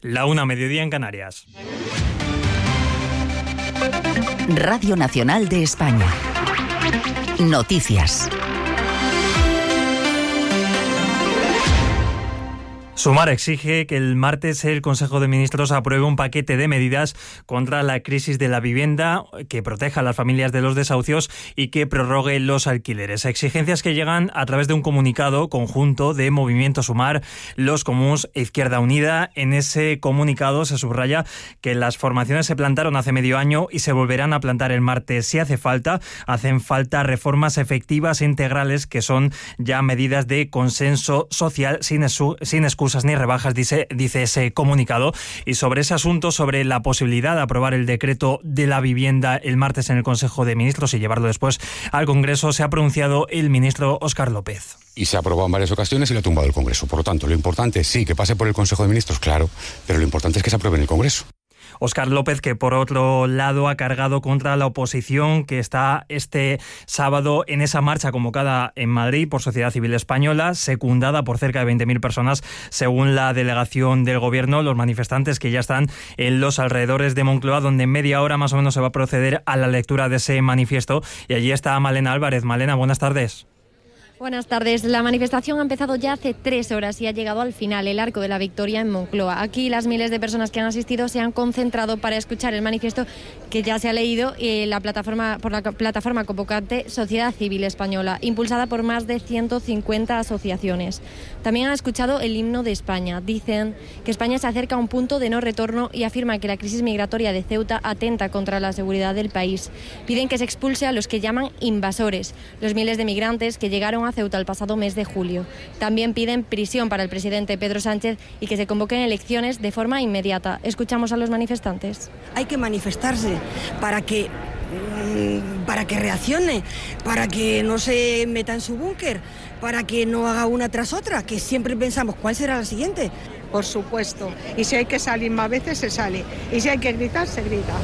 La 1, mediodía en Canarias. Radio Nacional de España. Noticias. Sumar exige que el martes el Consejo de Ministros apruebe un paquete de medidas contra la crisis de la vivienda que proteja a las familias de los desahucios y que prorrogue los alquileres. Exigencias que llegan a través de un comunicado conjunto de Movimiento Sumar, Los Comuns e Izquierda Unida. En ese comunicado se subraya que las formaciones se plantaron hace medio año y se volverán a plantar el martes si hace falta. Hacen falta reformas efectivas e integrales que son ya medidas de consenso social sin excusas ni rebajas, dice ese comunicado. Y sobre ese asunto, sobre la posibilidad de aprobar el decreto de la vivienda el martes en el Consejo de Ministros y llevarlo después al Congreso, se ha pronunciado el ministro Óscar López. Y se ha aprobado en varias ocasiones y lo ha tumbado el Congreso. Por lo tanto, lo importante es sí que pase por el Consejo de Ministros, claro, pero lo importante es que se apruebe en el Congreso. Óscar López, que por otro lado ha cargado contra la oposición que está este sábado en esa marcha convocada en Madrid por Sociedad Civil Española, secundada por cerca de 20.000 personas, según la delegación del Gobierno. Los manifestantes que ya están en los alrededores de Moncloa, donde en media hora más o menos se va a proceder a la lectura de ese manifiesto. Y allí está Malena Álvarez. Malena, buenas tardes. Buenas tardes. La manifestación ha empezado ya hace 3 horas y ha llegado al final, el Arco de la Victoria en Moncloa. Aquí las miles de personas que han asistido se han concentrado para escuchar el manifiesto que ya se ha leído por la plataforma convocante Sociedad Civil Española, impulsada por más de 150 asociaciones. También han escuchado el himno de España. Dicen que España se acerca a un punto de no retorno y afirman que la crisis migratoria de Ceuta atenta contra la seguridad del país. Piden que se expulse a los que llaman invasores, los miles de migrantes que llegaron a Ceuta el pasado mes de julio. También piden prisión para el presidente Pedro Sánchez y que se convoquen elecciones de forma inmediata. Escuchamos a los manifestantes. Hay que manifestarse para que reaccione, para que no se meta en su búnker, para que no haga una tras otra, que siempre pensamos cuál será la siguiente. Por supuesto, y si hay que salir más veces se sale, y si hay que gritar se grita.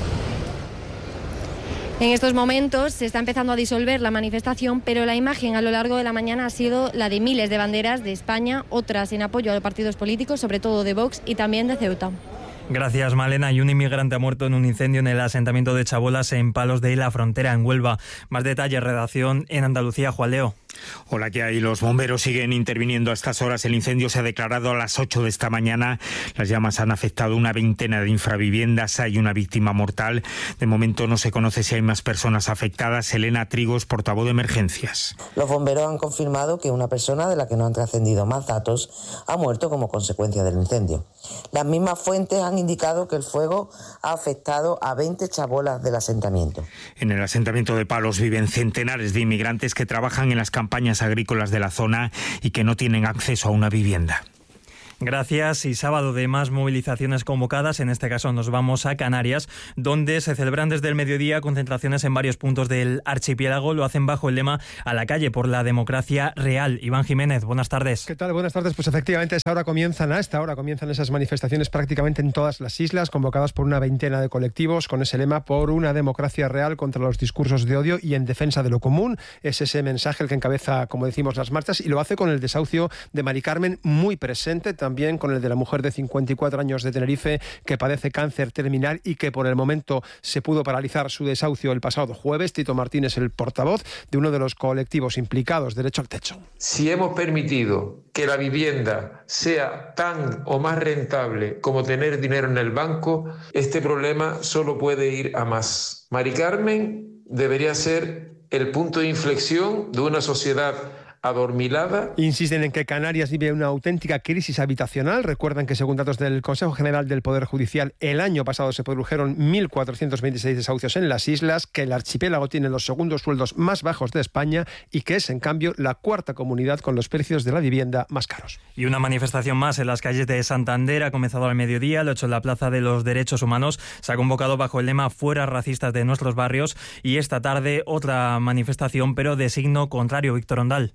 En estos momentos se está empezando a disolver la manifestación, pero la imagen a lo largo de la mañana ha sido la de miles de banderas de España, otras en apoyo a los partidos políticos, sobre todo de Vox y también de Ceuta. Gracias, Malena. Y un inmigrante ha muerto en un incendio en el asentamiento de Chabolas, en Palos de la Frontera, en Huelva. Más detalles, redacción en Andalucía, Juan Leo. Hola, ¿qué hay? Los bomberos siguen interviniendo a estas horas. El incendio se ha declarado a las 8 de esta mañana. Las llamas han afectado una veintena de infraviviendas. Hay una víctima mortal. De momento no se conoce si hay más personas afectadas. Elena Trigos, portavoz de emergencias. Los bomberos han confirmado que una persona, de la que no han trascendido más datos, ha muerto como consecuencia del incendio. Las mismas fuentes han indicado que el fuego ha afectado a 20 chabolas del asentamiento. En el asentamiento de Palos viven centenares de inmigrantes que trabajan en las campañas agrícolas de la zona y que no tienen acceso a una vivienda. Gracias. Y sábado de más movilizaciones convocadas. En este caso nos vamos a Canarias, donde se celebran desde el mediodía concentraciones en varios puntos del archipiélago. Lo hacen bajo el lema "A la calle por la democracia real". Iván Jiménez, buenas tardes. ¿Qué tal? Buenas tardes. Pues efectivamente a esta hora comienzan esas manifestaciones prácticamente en todas las islas, convocadas por una veintena de colectivos con ese lema "Por una democracia real contra los discursos de odio y en defensa de lo común". Es ese mensaje el que encabeza, como decimos, las marchas, y lo hace con el desahucio de Mari Carmen muy presente, también con el de la mujer de 54 años de Tenerife que padece cáncer terminal y que por el momento se pudo paralizar su desahucio el pasado jueves. Tito Martínez, el portavoz de uno de los colectivos implicados, Derecho al Techo. Si hemos permitido que la vivienda sea tan o más rentable como tener dinero en el banco, este problema solo puede ir a más. Mari Carmen debería ser el punto de inflexión de una sociedad adormilada. Insisten en que Canarias vive una auténtica crisis habitacional. Recuerdan que, según datos del Consejo General del Poder Judicial, el año pasado se produjeron 1.426 desahucios en las islas, que el archipiélago tiene los segundos sueldos más bajos de España y que es, en cambio, la cuarta comunidad con los precios de la vivienda más caros. Y una manifestación más en las calles de Santander ha comenzado al mediodía. Lo ha hecho en la Plaza de los Derechos Humanos. Se ha convocado bajo el lema "Fuera racistas de nuestros barrios". Y esta tarde otra manifestación, pero de signo contrario. Víctor Ondal.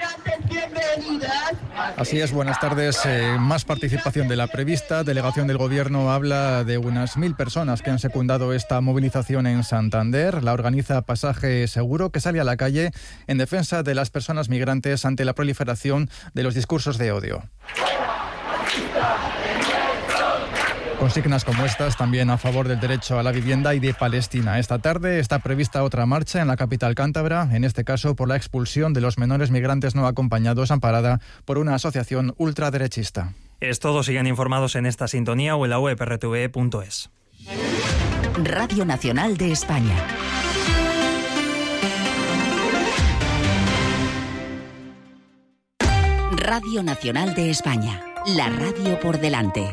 Así es, buenas tardes. Más participación de la prevista. Delegación del Gobierno habla de unas 1.000 personas que han secundado esta movilización en Santander. La organiza Pasaje Seguro, que sale a la calle en defensa de las personas migrantes ante la proliferación de los discursos de odio. consignas como estas también a favor del derecho a la vivienda y de Palestina. Esta tarde está prevista otra marcha en la capital cántabra, en este caso por la expulsión de los menores migrantes no acompañados, amparada por una asociación ultraderechista. Es todo, sigan informados en esta sintonía o en la web rtve.es. Radio Nacional de España. Radio Nacional de España. La radio por delante.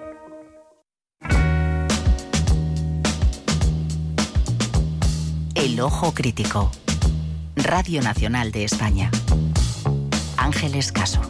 El ojo crítico. Radio Nacional de España. Ángeles Caso.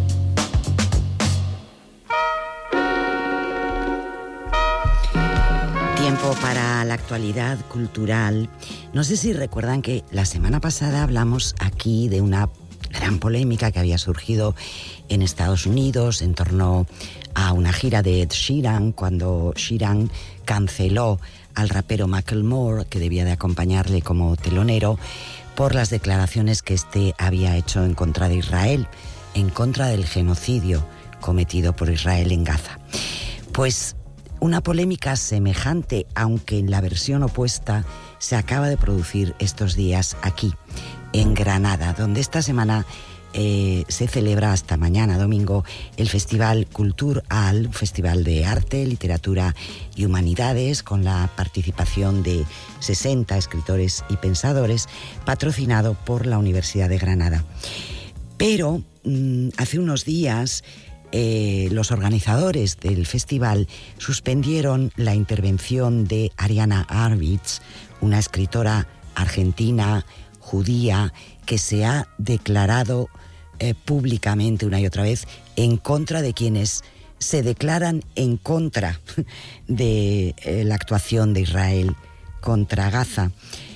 Tiempo para la actualidad cultural. No sé si recuerdan que la semana pasada hablamos aquí de una gran polémica que había surgido en Estados Unidos en torno a una gira de Ed Sheeran, cuando Sheeran canceló al rapero Macklemore, que debía de acompañarle como telonero, por las declaraciones que éste había hecho en contra de Israel, en contra del genocidio cometido por Israel en Gaza. Pues una polémica semejante, aunque en la versión opuesta, se acaba de producir estos días aquí, en Granada, donde esta semana se celebra hasta mañana domingo el Festival Cultur-Al, un festival de arte, literatura y humanidades, con la participación de 60 escritores y pensadores, patrocinado por la Universidad de Granada. Pero hace unos días los organizadores del festival suspendieron la intervención de Ariana Harwitz, una escritora argentina judía que se ha declarado públicamente una y otra vez en contra de quienes se declaran en contra de la actuación de Israel contra Gaza.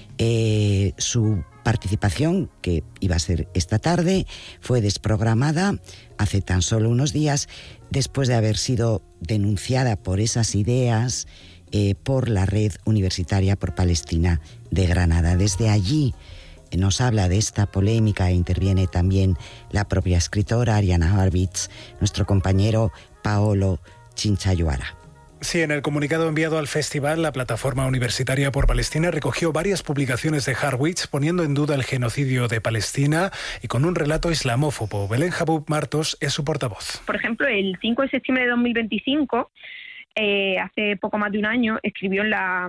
Su participación, que iba a ser esta tarde, fue desprogramada hace tan solo unos días, después de haber sido denunciada por esas ideas por la Red Universitaria por Palestina de Granada. Desde allí nos habla de esta polémica e interviene también la propia escritora Ariana Harwitz, nuestro compañero Paolo Chinchayuara. Sí, en el comunicado enviado al festival, la Plataforma Universitaria por Palestina recogió varias publicaciones de Harwitz poniendo en duda el genocidio de Palestina y con un relato islamófobo. Belén Jabub Martos es su portavoz. Por ejemplo, el 5 de septiembre de 2025, hace poco más de un año, escribió en la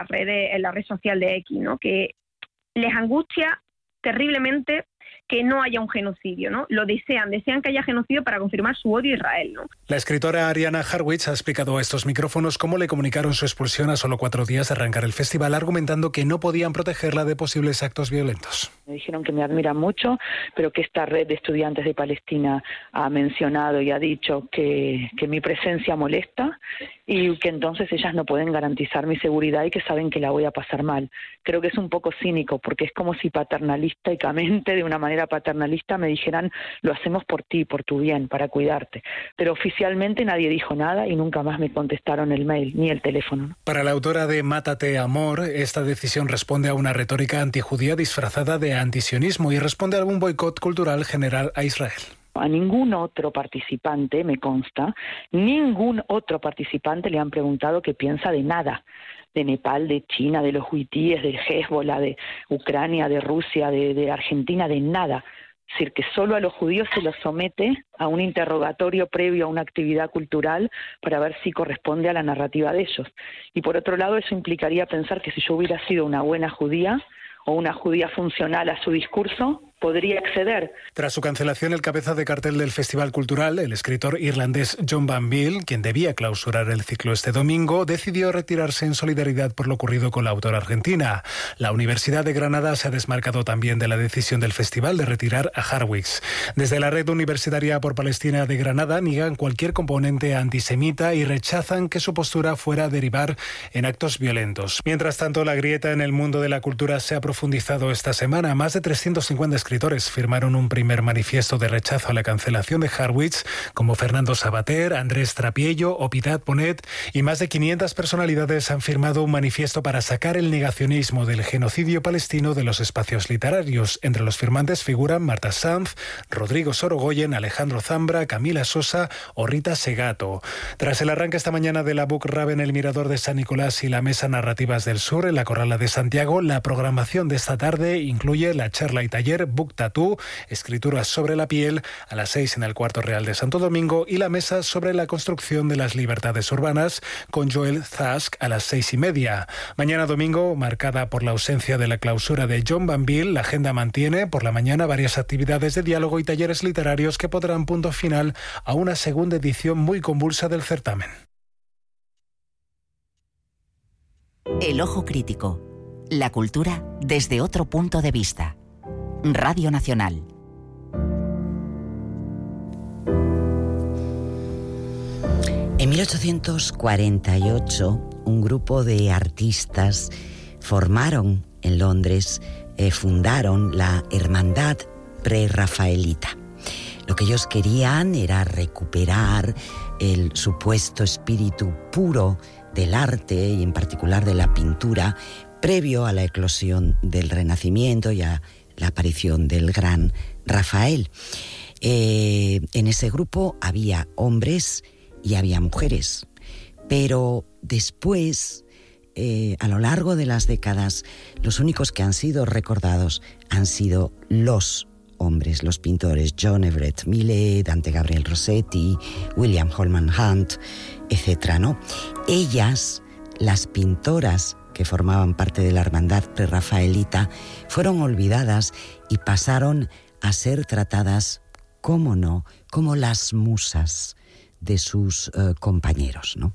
red social de X, ¿no?, que les angustia terriblemente que no haya un genocidio, ¿no? Lo desean que haya genocidio para confirmar su odio a Israel, ¿no? La escritora Ariana Harwitz ha explicado a estos micrófonos cómo le comunicaron su expulsión a solo 4 días de arrancar el festival, argumentando que no podían protegerla de posibles actos violentos. Me dijeron que me admiran mucho, pero que esta red de estudiantes de Palestina ha mencionado y ha dicho que mi presencia molesta y que entonces ellas no pueden garantizar mi seguridad y que saben que la voy a pasar mal. Creo que es un poco cínico, porque es como si paternalísticamente, de una manera paternalista, me dijeran: lo hacemos por ti, por tu bien, para cuidarte. Pero oficialmente nadie dijo nada y nunca más me contestaron el mail ni el teléfono, ¿no? Para la autora de Mátate, Amor, esta decisión responde a una retórica antijudía disfrazada de antisionismo y responde a algún boicot cultural general a Israel. A ningún otro participante, me consta, ningún otro participante le han preguntado qué piensa de nada. De Nepal, de China, de los huitíes, del Hezbollah, de Ucrania, de Rusia, de Argentina, de nada. Es decir, que solo a los judíos se los somete a un interrogatorio previo a una actividad cultural para ver si corresponde a la narrativa de ellos. Y por otro lado, eso implicaría pensar que si yo hubiera sido una buena judía o una judía funcional a su discurso, podría acceder. Tras su cancelación, el cabeza de cartel del Festival Cultural, el escritor irlandés John Banville, quien debía clausurar el ciclo este domingo, decidió retirarse en solidaridad por lo ocurrido con la autora argentina. La Universidad de Granada se ha desmarcado también de la decisión del festival de retirar a Harwitz. Desde la Red Universitaria por Palestina de Granada niegan cualquier componente antisemita y rechazan que su postura fuera a derivar en actos violentos. Mientras tanto, la grieta en el mundo de la cultura se ha profundizado esta semana. Más de 350 escritores firmaron un primer manifiesto de rechazo a la cancelación de Harwitz, como Fernando Savater, Andrés Trapiello o Piedad Bonet, y más de 500 personalidades han firmado un manifiesto para sacar el negacionismo del genocidio palestino de los espacios literarios. Entre los firmantes figuran Marta Sanz, Rodrigo Sorogoyen, Alejandro Zambra, Camila Sosa o Rita Segato. Tras el arranque esta mañana de la Book Rave en el Mirador de San Nicolás y la Mesa Narrativas del Sur en la Corrala de Santiago, la programación de esta tarde incluye la charla y taller Book Tattoo, escrituras sobre la piel, a las 6 en el Cuarto Real de Santo Domingo, y la mesa sobre la construcción de las libertades urbanas con Joel Zask a las 6:30. Mañana domingo, marcada por la ausencia de la clausura de John Banville, la agenda mantiene por la mañana varias actividades de diálogo y talleres literarios que pondrán punto final a una segunda edición muy convulsa del certamen. El ojo crítico. La cultura desde otro punto de vista. Radio Nacional. En 1848, un grupo de artistas formaron en Londres, fundaron la Hermandad Prerrafaelita. Lo que ellos querían era recuperar el supuesto espíritu puro del arte y en particular de la pintura previo a la eclosión del Renacimiento y a la aparición del gran Rafael. En ese grupo había hombres y había mujeres, pero después, a lo largo de las décadas, los únicos que han sido recordados han sido los hombres, los pintores John Everett Millais, Dante Gabriel Rossetti, William Holman Hunt, etc., ¿no? Ellas, las pintoras que formaban parte de la hermandad prerrafaelita, fueron olvidadas y pasaron a ser tratadas, cómo no, como las musas de sus compañeros, ¿no?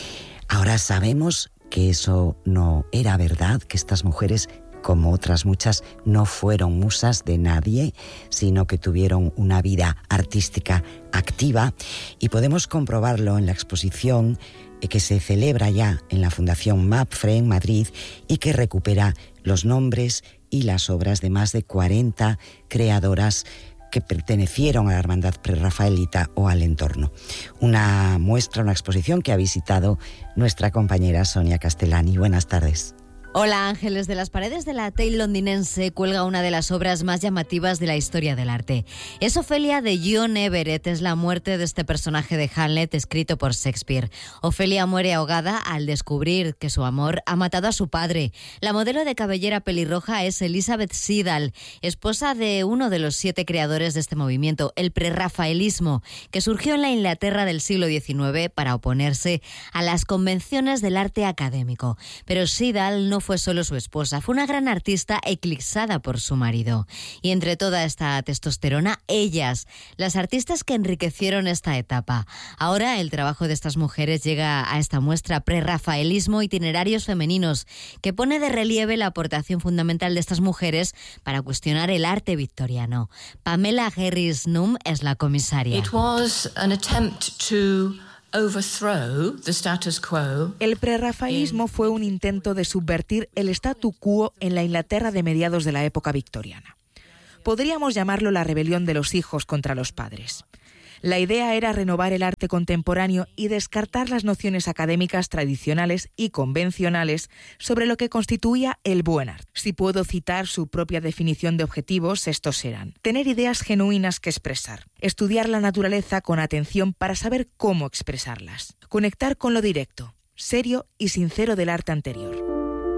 Ahora sabemos que eso no era verdad, que estas mujeres, como otras muchas, no fueron musas de nadie, sino que tuvieron una vida artística activa, y podemos comprobarlo en la exposición que se celebra ya en la Fundación MAPFRE en Madrid y que recupera los nombres y las obras de más de 40 creadoras que pertenecieron a la hermandad prerrafaelita o al entorno. Una muestra, una exposición que ha visitado nuestra compañera Sonia Castellani. Buenas tardes. Hola Ángeles, de las paredes de la Tate londinense cuelga una de las obras más llamativas de la historia del arte. Es Ofelia de John Everett, es la muerte de este personaje de Hamlet escrito por Shakespeare. Ofelia muere ahogada al descubrir que su amor ha matado a su padre. La modelo de cabellera pelirroja es Elizabeth Siddal, esposa de uno de los 7 creadores de este movimiento, el prerrafaelismo, que surgió en la Inglaterra del siglo XIX para oponerse a las convenciones del arte académico. Pero Siddal no fue solo su esposa, fue una gran artista eclipsada por su marido. Y entre toda esta testosterona, ellas, las artistas que enriquecieron esta etapa. Ahora el trabajo de estas mujeres llega a esta muestra Prerrafaelismo, itinerarios femeninos, que pone de relieve la aportación fundamental de estas mujeres para cuestionar el arte victoriano. Pamela Harris-Numm es la comisaria. It was an attempt to overthrow the status quo. El prerrafaelismo fue un intento de subvertir el statu quo en la Inglaterra de mediados de la época victoriana. Podríamos llamarlo la rebelión de los hijos contra los padres. La idea era renovar el arte contemporáneo y descartar las nociones académicas tradicionales y convencionales sobre lo que constituía el buen arte. Si puedo citar su propia definición de objetivos, estos eran: tener ideas genuinas que expresar, estudiar la naturaleza con atención para saber cómo expresarlas, conectar con lo directo, serio y sincero del arte anterior.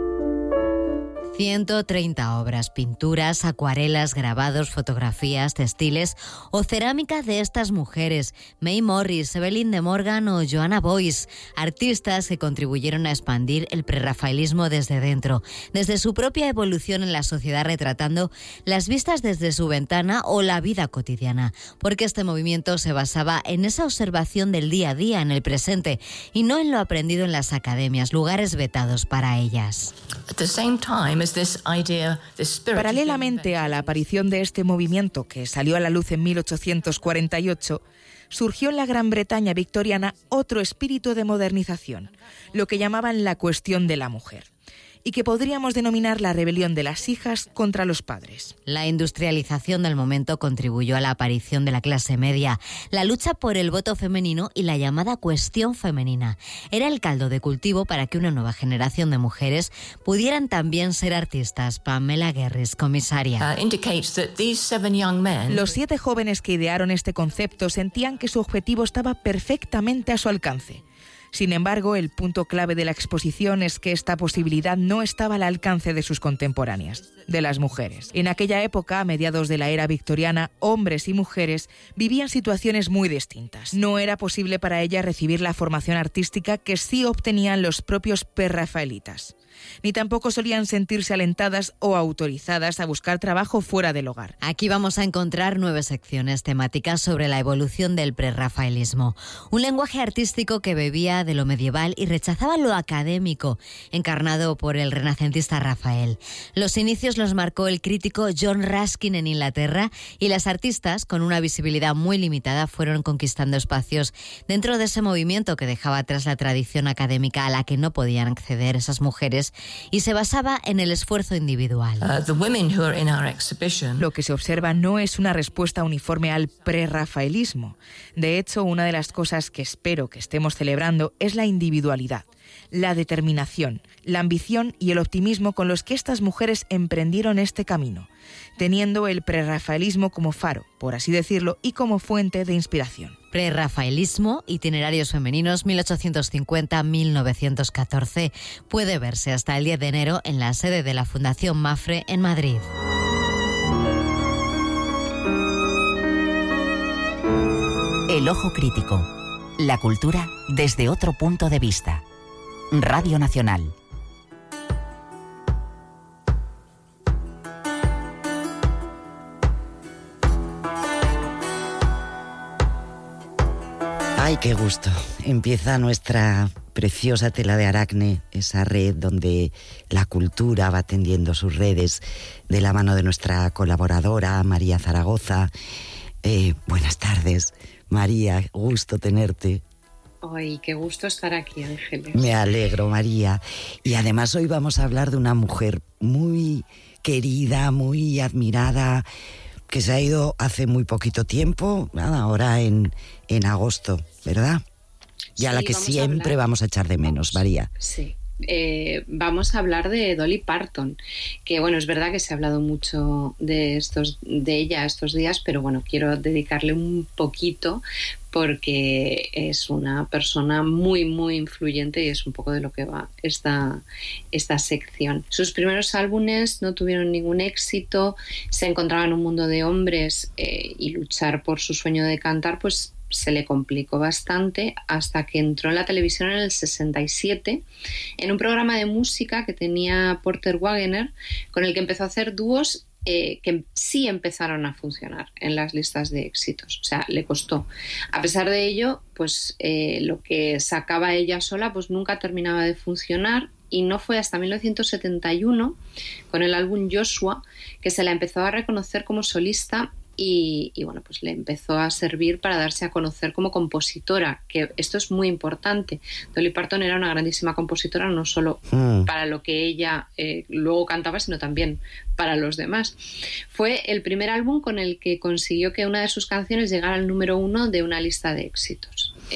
130 obras, pinturas, acuarelas, grabados, fotografías, textiles o cerámica de estas mujeres, May Morris, Evelyn de Morgan o Joanna Boyce, artistas que contribuyeron a expandir el prerrafaelismo desde dentro, desde su propia evolución en la sociedad, retratando las vistas desde su ventana o la vida cotidiana, porque este movimiento se basaba en esa observación del día a día, en el presente, y no en lo aprendido en las academias, lugares vetados para ellas. Paralelamente a la aparición de este movimiento, que salió a la luz en 1848, surgió en la Gran Bretaña victoriana otro espíritu de modernización, lo que llamaban la cuestión de la mujer. y que podríamos denominar la rebelión de las hijas contra los padres. La industrialización del momento contribuyó a la aparición de la clase media, la lucha por el voto femenino y la llamada cuestión femenina. Era el caldo de cultivo para que una nueva generación de mujeres pudieran también ser artistas. Pamela Guerres, comisaria. Los 7 jóvenes que idearon este concepto sentían que su objetivo estaba perfectamente a su alcance. Sin embargo, el punto clave de la exposición es que esta posibilidad no estaba al alcance de sus contemporáneas, de las mujeres. En aquella época, a mediados de la era victoriana, hombres y mujeres vivían situaciones muy distintas. No era posible para ellas recibir la formación artística que sí obtenían los propios prerrafaelitas. Ni tampoco solían sentirse alentadas o autorizadas a buscar trabajo fuera del hogar. Aquí vamos a encontrar 9 secciones temáticas sobre la evolución del prerrafaelismo. Un lenguaje artístico que bebía de lo medieval y rechazaba lo académico, encarnado por el renacentista Rafael. Los inicios los marcó el crítico John Ruskin en Inglaterra y las artistas, con una visibilidad muy limitada, fueron conquistando espacios dentro de ese movimiento que dejaba atrás la tradición académica a la que no podían acceder esas mujeres y se basaba en el esfuerzo individual. Lo que se observa no es una respuesta uniforme al prerrafaelismo. De hecho, una de las cosas que espero que estemos celebrando es la individualidad, la determinación, la ambición y el optimismo con los que estas mujeres emprendieron este camino, teniendo el prerrafaelismo como faro, por así decirlo, y como fuente de inspiración. Prerrafaelismo, itinerarios femeninos 1850-1914. Puede verse hasta el 10 de enero en la sede de la Fundación Mafre en Madrid. El ojo crítico. La cultura desde otro punto de vista. Radio Nacional. ¡Ay, qué gusto! Empieza nuestra preciosa tela de Aracne, esa red donde la cultura va tendiendo sus redes de la mano de nuestra colaboradora María Zaragoza. Buenas tardes, María, gusto tenerte. Ay, qué gusto estar aquí, Ángeles. Me alegro, María. Y además hoy vamos a hablar de una mujer muy querida, muy admirada, que se ha ido hace muy poquito tiempo, ahora en agosto, ¿verdad? Y a la que siempre vamos a echar de menos, María. Sí. Vamos a hablar de Dolly Parton, que bueno, es verdad que se ha hablado mucho de ella estos días, pero bueno, quiero dedicarle un poquito porque es una persona muy, muy influyente y es un poco de lo que va esta sección. Sus primeros álbumes no tuvieron ningún éxito, se encontraba en un mundo de hombres y luchar por su sueño de cantar, pues se le complicó bastante hasta que entró en la televisión en el 67 en un programa de música que tenía Porter Wagoner, con el que empezó a hacer dúos que sí empezaron a funcionar en las listas de éxitos. O sea, le costó. A pesar de ello, pues lo que sacaba ella sola pues nunca terminaba de funcionar, y no fue hasta 1971, con el álbum Joshua, que se la empezó a reconocer como solista. Y bueno, pues le empezó a servir para darse a conocer como compositora, que esto es muy importante. Dolly Parton era una grandísima compositora, no solo para lo que ella luego cantaba, sino también para los demás. Fue el primer álbum con el que consiguió que una de sus canciones llegara al número 1 de una lista de éxitos.